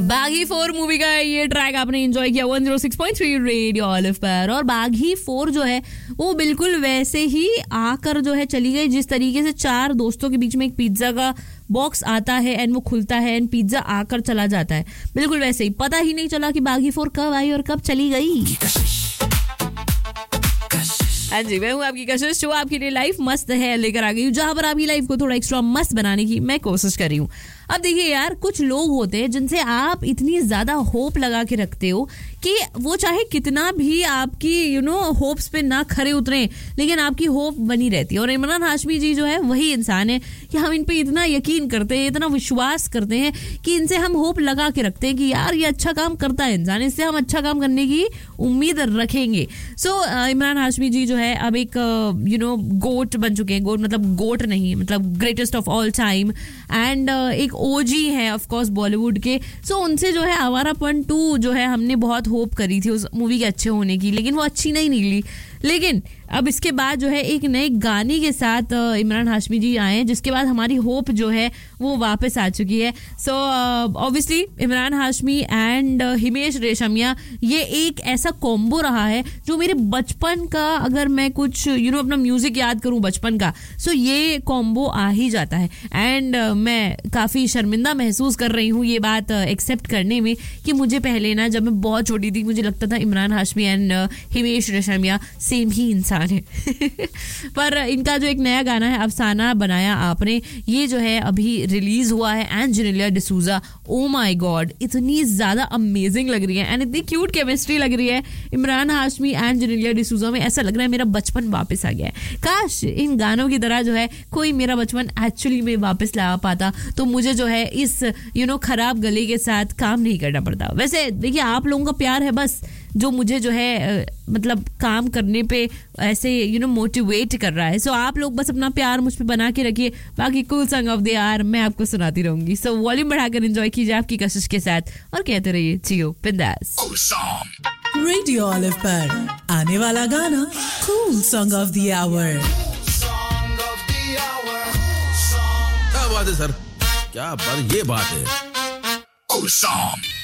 बागी 4 मूवी का ये ट्रैक आपने एंजॉय किया 106.3 रेडियो ऑलिव पर। और बागी 4 जो है वो बिल्कुल वैसे ही आकर जो है चली गई जिस तरीके से 4 दोस्तों के बीच में एक पिज्जा का बॉक्स आता है एंड वो खुलता है एंड पिज्जा आकर चला जाता है, बिल्कुल वैसे ही पता ही नहीं चला कि बागी 4 कब आई और कब चली गई। हाँ जी, मैं हूँ आपकी कशिश, जो आपके लिए लाइफ मस्त है लेकर आ गई हूँ, जहां पर आपकी लाइफ को थोड़ा एक्स्ट्रा मस्त बनाने की मैं कोशिश कर रही हूँ। अब देखिए यार, कुछ लोग होते हैं जिनसे आप इतनी ज्यादा होप लगा के रखते हो कि वो चाहे कितना भी आपकी होप्स पे ना खरे उतरे, लेकिन आपकी होप बनी रहती है। और इमरान हाशमी जी जो है वही इंसान है कि हम इन पे इतना यकीन करते हैं, इतना विश्वास करते हैं कि इनसे हम होप लगा के रखते हैं कि यार ये अच्छा काम करता है इंसान, इससे हम अच्छा काम करने की उम्मीद रखेंगे। सो इमरान हाशमी जी जो है अब एक गोट बन चुके हैं। गोट मतलब गोट नहीं, मतलब greatest of all time and एक ओजी है ऑफ कोर्स बॉलीवुड के। सो उनसे जो है आवारापन 2 जो है हमने बहुत होप करी थी उस मूवी के अच्छे होने की, लेकिन वो अच्छी नहीं निकली। लेकिन अब इसके बाद जो है एक नए गाने के साथ इमरान हाशमी जी आए हैं, जिसके बाद हमारी होप जो है वो वापस आ चुकी है। So obviously Imran Hashmi and Himesh Reshammiya ये एक ऐसा कॉम्बो रहा है जो मेरे बचपन का, अगर मैं कुछ अपना म्यूजिक याद करूं बचपन का, सो ये कॉम्बो आ ही जाता है। एंड मैं काफ़ी शर्मिंदा महसूस कर रही हूँ ये बात एक्सेप्ट करने में कि मुझे पहले ना, जब मैं बहुत छोटी थी, मुझे लगता था इमरान हाशमी एंड हिमेश रेशमिया सेम ही इंसान है। पर इनका जो एक नया गाना है अफसाना बनाया आपने, ये जो है अभी रिलीज हुआ है and Genelia D'Souza, oh my God इतनी ज्यादा अमेजिंग लग रही है एंड इतनी क्यूट केमिस्ट्री लग रही है इमरान हाशमी एंड जेनेलिया डिसूजा में। ऐसा लग रहा है मेरा बचपन वापस आ गया है। काश इन गानों की तरह जो है कोई मेरा बचपन एक्चुअली में वापस ला पाता, तो मुझे जो है इस खराब गले के साथ काम नहीं करना पड़ता। वैसे देखिए, आप लोगों का प्यार है बस जो मुझे जो है मतलब काम करने पे ऐसे मोटिवेट कर रहा है। सो आप लोग बस अपना प्यार मुझ पे बना के रखिए, बाकी cool song of the our मैं आपको सुनाती रहूंगी। सो वॉल्यूम बढ़ाकर एंजॉय कीजिए आपकी कशिश के साथ और कहते रहिए जियो बिंदास। रेडियो ऑलिव पर आने वाला गाना cool song of the our. क्या बात है सर, क्या बात, ये बात है।